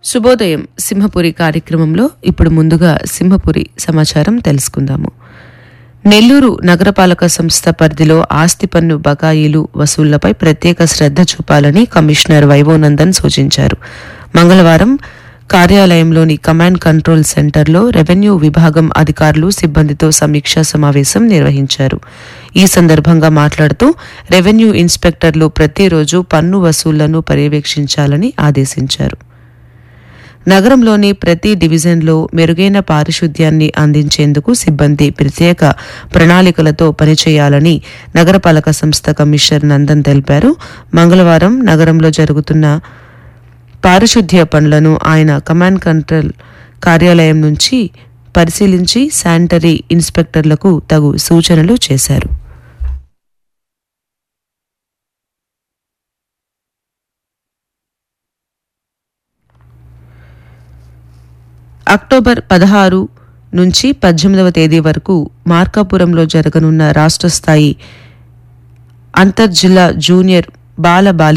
శుభోదయం సింహపురి కార్యక్రమంలో ఇప్పుడు ముందుగా సింహపురి సమాచారం తెలుసుకుందాము. నెల్లూరు నగరపాలక సంస్థ పరిధిలో ఆస్తి పన్ను బకాయిలు వసూళ్లపై ప్రత్యేక శ్రద్ధ చూపాలని కమిషనర్ వైవోనందన్ సూచించారు. మంగళవారం కార్యాలయంలోని కమాండ్ కంట్రోల్ సెంటర్లో రెవెన్యూ విభాగం అధికారులు సిబ్బందితో సమీక్షా సమావేశం నిర్వహించారు. ఈ సందర్భంగా మాట్లాడుతూ రెవెన్యూ ఇన్స్పెక్టర్లు ప్రతిరోజు పన్ను వసూళ్లను పర్యవేక్షించాలని ఆదేశించారు. నగరంలోని ప్రతి డివిజన్లో మెరుగైన పారిశుద్ధ్యాన్ని అందించేందుకు సిబ్బంది ప్రత్యేక ప్రణాళికలతో పనిచేయాలని నగరపాలక సంస్థ కమిషనర్ నందన్ తెలిపారు. మంగళవారం నగరంలో జరుగుతున్న పారిశుద్ధ్య పనులను ఆయన కమాండ్ కంట్రోల్ కార్యాలయం నుంచి పరిశీలించి శానిటరీ ఇన్స్పెక్టర్లకు తగు సూచనలు చేశారు. అక్టోబర్ 16 నుంచి 18వ తేదీ వరకు మార్కాపురంలో జరగనున్న రాష్ట్ర స్థాయి అంతర్జిల్లా జూనియర్ బాల